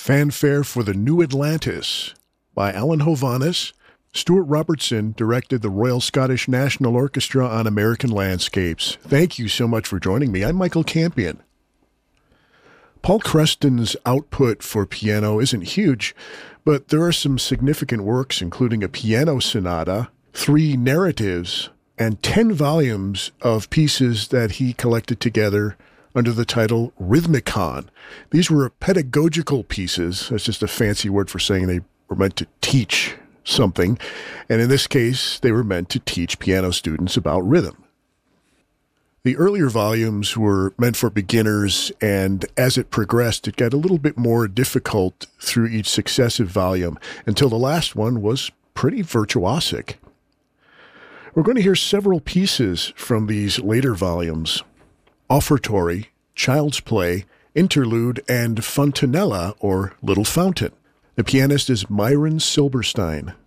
Fanfare for the New Atlantis by Alan Hovhaness. Stuart Robertson directed the Royal Scottish National Orchestra on American Landscapes. Thank you so much for joining me. I'm Michael Campion. Paul Creston's output for piano isn't huge, but there are some significant works, including a piano sonata, 3 narratives, and 10 volumes of pieces that he collected together under the title Rhythmicon. These were pedagogical pieces. That's just a fancy word for saying they were meant to teach something. And in this case, they were meant to teach piano students about rhythm. The earlier volumes were meant for beginners, and as it progressed, it got a little bit more difficult through each successive volume until the last one was pretty virtuosic. We're going to hear several pieces from these later volumes: Offertory, Child's Play, Interlude, and Fontanella, or Little Fountain. The pianist is Myron Silberstein.